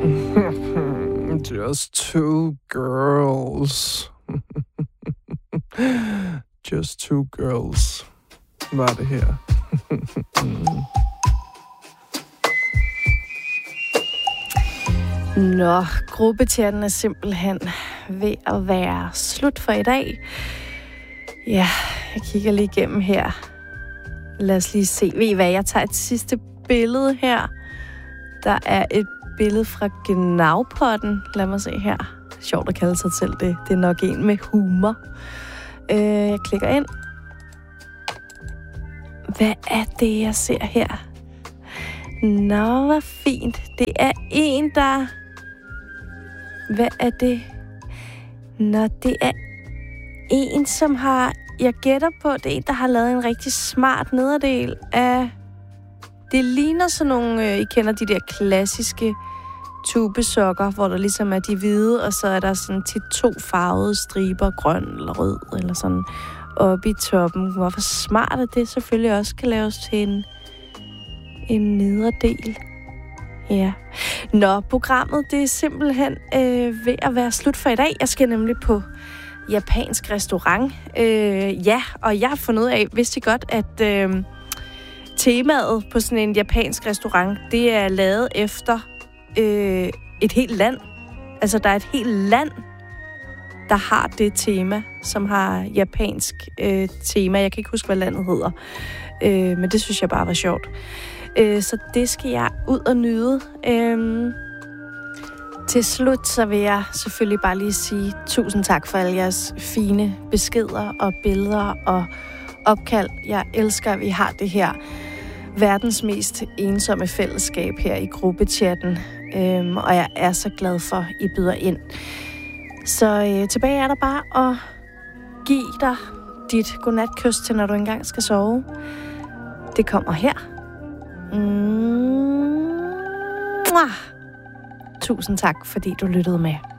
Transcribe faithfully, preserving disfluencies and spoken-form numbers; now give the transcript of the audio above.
Just two girls. Just two girls. Var det her. Nå, gruppechatten er simpelthen ved at være slut for i dag. Ja, jeg kigger lige igennem her. Lad os lige se. Ved I hvad, jeg tager et sidste billede her. Der er et billede fra Gnavpotten. Lad mig se her. Sjovt at kalde sig selv det. Det er nok en med humor. Øh, jeg klikker ind. Hvad er det, jeg ser her? Nå, hvor fint. Det er en, der... Hvad er det? Nå, det er en, som har... Jeg gætter på, det er en, der har lavet en rigtig smart nederdel af... Det ligner sådan nogle... Øh, I kender de der klassiske tubesokker, hvor der ligesom er de hvide, og så er der sådan til to farvede striber, grøn eller rød, eller sådan oppe i toppen. Hvorfor smart er det selvfølgelig også kan laves til en... En nederdel. Ja. Nå, programmet, det er simpelthen øh, ved at være slut for i dag. Jeg skal nemlig på japansk restaurant. Øh, ja, og jeg har fundet ud af, vidste I godt, at øh, temaet på sådan en japansk restaurant, det er lavet efter øh, et helt land. Altså, der er et helt land, der har det tema, som har japansk øh, tema. Jeg kan ikke huske, hvad landet hedder. Øh, men det synes jeg bare var sjovt. Øh, så det skal jeg ud og nyde. Øh, til slut, så vil jeg selvfølgelig bare lige sige tusind tak for alle jeres fine beskeder og billeder og opkald. Jeg elsker, at vi har det her verdens mest ensomme fællesskab her i gruppechatten. Øh, og jeg er så glad for, at I byder ind. Så øh, tilbage er der bare at give dig dit godnatkys til, når du engang skal sove. Det kommer her. Mm. Tusind tak, fordi du lyttede med.